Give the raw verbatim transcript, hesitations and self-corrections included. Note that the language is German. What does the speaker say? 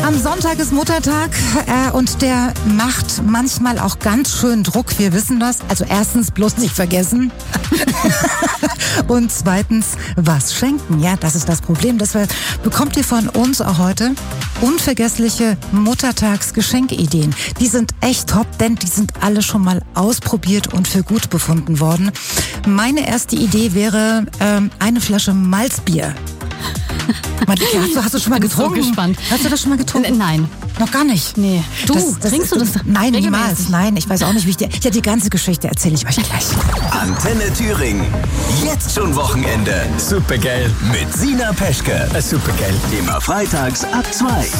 am Sonntag ist Muttertag äh, und der macht manchmal auch ganz schön Druck. Wir wissen das. Also erstens bloß nicht vergessen und zweitens was schenken. Ja, das ist das Problem. Deshalb bekommt ihr von uns auch heute unvergessliche Muttertagsgeschenkideen. Die sind echt top, denn die sind alle schon mal ausprobiert und für gut befunden worden. Meine erste Idee wäre ähm, eine Flasche Malzbier. Malzbier, hast du, hast du schon mal getrunken? Ich bin so gespannt. Hast du das schon mal getrunken? Nein. Noch gar nicht? Nee. Du, das, das, trinkst du das? Nein, regelmäßig? niemals. Nein, ich weiß auch nicht, wie ich dir... Ja, die ganze Geschichte erzähle ich euch gleich. Antenne Thüringen. Jetzt schon Wochenende. Supergeil. Mit Sina Peschke. Supergeil. Immer freitags ab zwei.